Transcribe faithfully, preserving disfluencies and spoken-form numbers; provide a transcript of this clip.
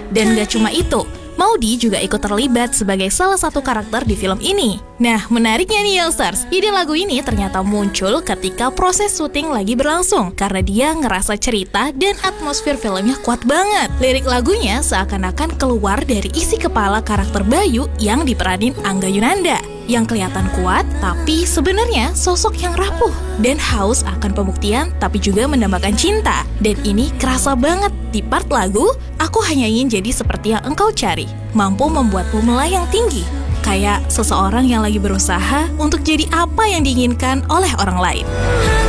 Dan gak cuma itu, Maudy juga ikut terlibat sebagai salah satu karakter di film ini. Nah, menariknya nih Youngsters, ide lagu ini ternyata muncul ketika proses syuting lagi berlangsung karena dia ngerasa cerita dan atmosfer filmnya kuat banget. Lirik lagunya seakan-akan keluar dari isi kepala karakter Bayu yang diperanin Angga Yunanda, yang kelihatan kuat tapi sebenarnya sosok yang rapuh dan haus akan pembuktian tapi juga mendambakan cinta. Dan ini kerasa banget di part lagu Aku Hanya Ingin Jadi Seperti Yang Engkau Cari, mampu membuatmu melayang tinggi, kayak seseorang yang lagi berusaha untuk jadi apa yang diinginkan oleh orang lain.